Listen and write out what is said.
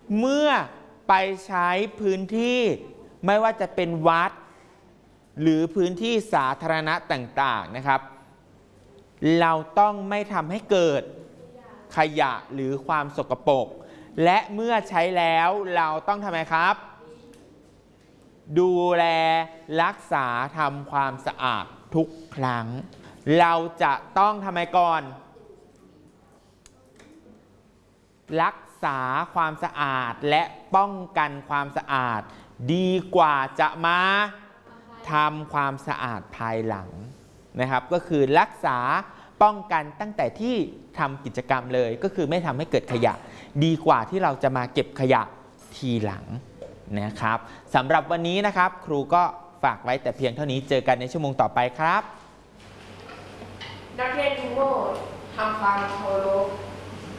เมื่อไปใช้พื้นที่ไม่ว่าจะเป็นวัดหรือพื้นที่สาธารณะต่างๆนะครับเราต้องไม่ทำให้เกิดขยะหรือความสกปรกและเมื่อใช้แล้วเราต้องทำไมครับดูแลรักษาทำความสะอาดทุกครั้งเราจะต้องทำไมก่อนรักษาความสะอาดและป้องกันความสะอาดดีกว่าจะมาทำความสะอาดภายหลังนะครับก็คือรักษาป้องกันตั้งแต่ที่ทำกิจกรรมเลยก็คือไม่ทำให้เกิดขยะดีกว่าที่เราจะมาเก็บขยะทีหลังนะครับสำหรับวันนี้นะครับครูก็ฝากไว้แต่เพียงเท่านี้เจอกันในชั่วโมงต่อไปครับนักเรียนทุกคนทำความเคารพ